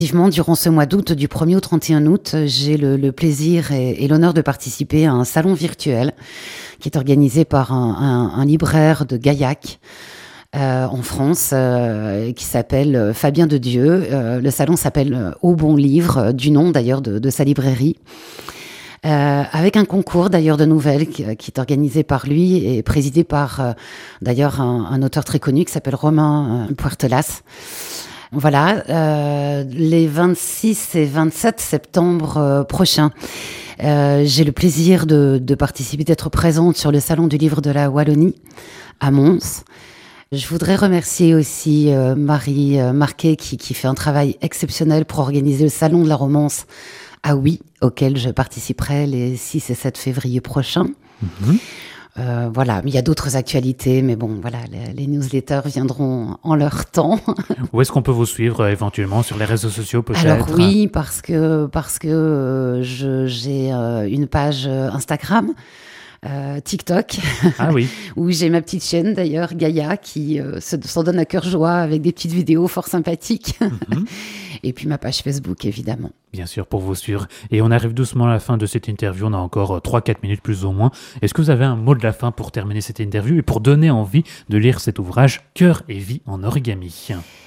Effectivement, durant ce mois d'août, du 1er au 31 août, j'ai le plaisir et l'honneur de participer à un salon virtuel qui est organisé par un libraire de Gaillac en France qui s'appelle Fabien de Dieu. Le salon s'appelle Au Bon Livre, du nom d'ailleurs de sa librairie. Avec un concours d'ailleurs de nouvelles qui est organisé par lui et présidé par d'ailleurs un auteur très connu qui s'appelle Romain Puertelas. Voilà, les 26 et 27 septembre prochains, j'ai le plaisir de participer, d'être présente sur le Salon du Livre de la Wallonie à Mons. Je voudrais remercier aussi Marie Marquet qui fait un travail exceptionnel pour organiser le Salon de la Romance à Oui, auquel je participerai les 6 et 7 février prochains. Mmh. Voilà, il y a d'autres actualités, mais bon, voilà, les newsletters viendront en leur temps. Où est-ce qu'on peut vous suivre éventuellement sur les réseaux sociaux peut-être? Alors oui, parce que j'ai une page Instagram, TikTok, ah oui, où j'ai ma petite chaîne d'ailleurs, Gaïa, qui s'en donne à cœur joie avec des petites vidéos fort sympathiques. Mm-hmm. Et puis ma page Facebook, évidemment. Bien sûr, pour vous suivre. Et on arrive doucement à la fin de cette interview. On a encore 3-4 minutes plus ou moins. Est-ce que vous avez un mot de la fin pour terminer cette interview et pour donner envie de lire cet ouvrage Cœur et vie en origami?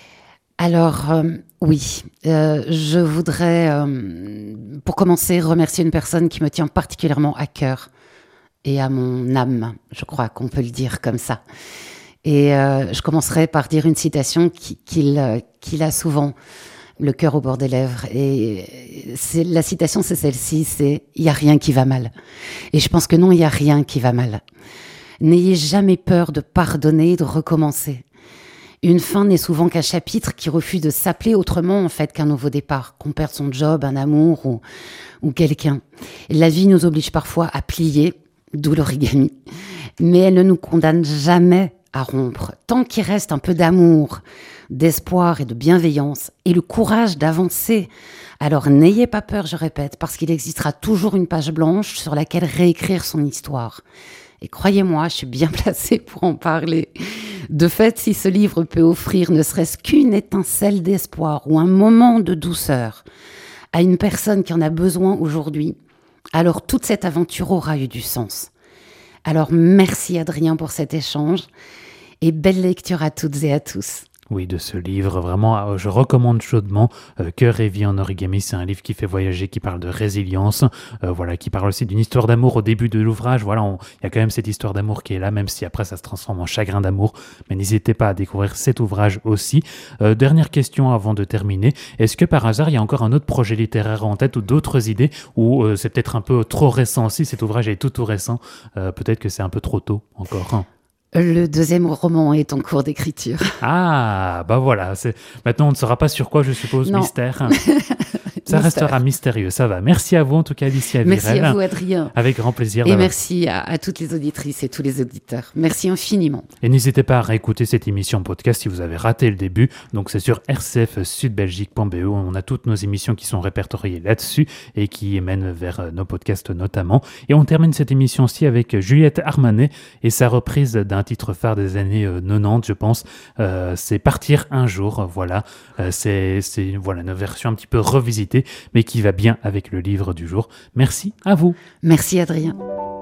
Alors, oui. Je voudrais, pour commencer, remercier une personne qui me tient particulièrement à cœur et à mon âme. Je crois qu'on peut le dire comme ça. Et je commencerai par dire une citation qu'il a souvent, le cœur au bord des lèvres. Et la citation, c'est celle-ci, c'est « Il n'y a rien qui va mal ». Et je pense que non, il n'y a rien qui va mal. N'ayez jamais peur de pardonner et de recommencer. Une fin n'est souvent qu'un chapitre qui refuse de s'appeler autrement en fait qu'un nouveau départ, qu'on perde son job, un amour ou quelqu'un. La vie nous oblige parfois à plier, d'où l'origami, mais elle ne nous condamne jamais à rompre. Tant qu'il reste un peu d'amour, d'espoir et de bienveillance et le courage d'avancer, alors n'ayez pas peur, je répète, parce qu'il existera toujours une page blanche sur laquelle réécrire son histoire. Et croyez-moi, je suis bien placée pour en parler. De fait, si ce livre peut offrir ne serait-ce qu'une étincelle d'espoir ou un moment de douceur à une personne qui en a besoin aujourd'hui, alors toute cette aventure aura eu du sens. Alors merci Adrien pour cet échange et belle lecture à toutes et à tous. Oui, de ce livre, vraiment, je recommande chaudement Cœur et vie en origami. C'est un livre qui fait voyager, qui parle de résilience, voilà, qui parle aussi d'une histoire d'amour au début de l'ouvrage. Voilà, il y a quand même cette histoire d'amour qui est là, même si après ça se transforme en chagrin d'amour. Mais n'hésitez pas à découvrir cet ouvrage aussi. Dernière question avant de terminer. Est-ce que par hasard, il y a encore un autre projet littéraire en tête ou d'autres idées ou c'est peut-être un peu trop récent aussi, cet ouvrage est tout récent. Peut-être que c'est un peu trop tôt encore, hein. Le deuxième roman est en cours d'écriture. Ah, bah voilà. Maintenant, on ne saura pas sur quoi, je suppose, non. Mystère. Ça restera mystérieux, ça va. Merci à vous, en tout cas, Alicia Virel. Merci à vous, Adrien. Avec grand plaisir. Et merci à toutes les auditrices et tous les auditeurs. Merci infiniment. Et n'hésitez pas à réécouter cette émission podcast si vous avez raté le début. Donc, c'est sur rcfsudbelgique.be. On a toutes nos émissions qui sont répertoriées là-dessus et qui mènent vers nos podcasts notamment. Et on termine cette émission-ci avec Juliette Armanet et sa reprise d'un titre phare des années 90, je pense. C'est Partir un jour. Voilà. C'est voilà, une version un petit peu revisitée, mais qui va bien avec le livre du jour. Merci à vous. Merci Adrien.